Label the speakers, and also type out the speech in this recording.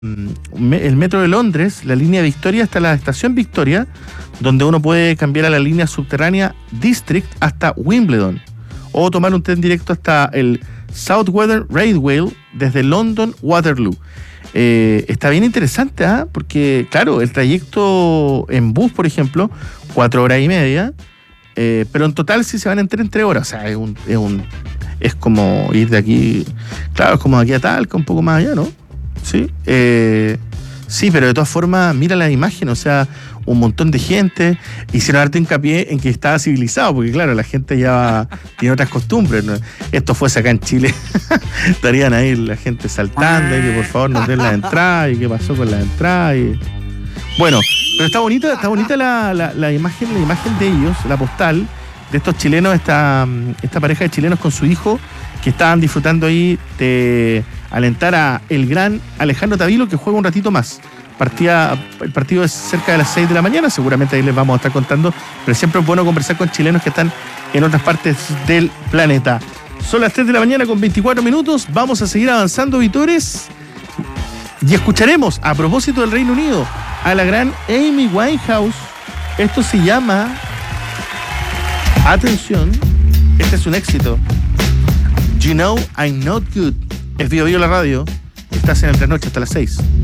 Speaker 1: el metro de Londres, la línea Victoria hasta la estación Victoria, donde uno puede cambiar a la línea subterránea District hasta Wimbledon, o tomar un tren directo hasta el Southwestern Railway desde London Waterloo. Está bien interesante, porque claro, el trayecto en bus, por ejemplo, 4 horas y media, pero en total sí se van en tren 3 horas. O sea, es como ir de aquí, claro, es como de aquí a Talca, un poco más allá, ¿no? Sí, sí, pero de todas formas, mira las imágenes, o sea, un montón de gente. Hicieron harto hincapié en que estaba civilizado, porque claro, la gente ya tiene otras costumbres, ¿no? Esto fuese acá en Chile, estarían ahí la gente saltando y que por favor nos den la entrada y qué pasó con la entrada. Bueno, pero está bonita la imagen de ellos, la postal de estos chilenos, esta pareja de chilenos con su hijo, que estaban disfrutando ahí de alentar a el gran Alejandro Tavilo, que juega un ratito más. El partido es cerca de las 6 de la mañana, seguramente ahí les vamos a estar contando, pero siempre es bueno conversar con chilenos que están en otras partes del planeta. Son las 3 de la mañana con 24 minutos, vamos a seguir avanzando, Vitores, y escucharemos, a propósito del Reino Unido, a la gran Amy Winehouse. Esto se llama, atención, este es un éxito, You Know I'm Not Good. Es Bio Bio la radio, estás en el trasnoche hasta las 6.